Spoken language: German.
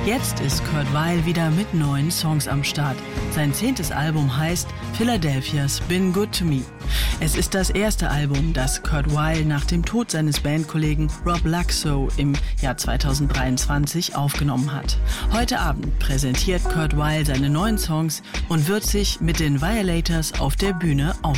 Jetzt ist Kurt Weill wieder mit neuen Songs am Start. Sein 10. Album heißt Philadelphia's Been Good to Me. Es ist das erste Album, das Kurt Weill nach dem Tod seines Bandkollegen Rob Luxo im Jahr 2023 aufgenommen hat. Heute Abend präsentiert Kurt Weill seine neuen Songs und wird sich mit den Violators auf der Bühne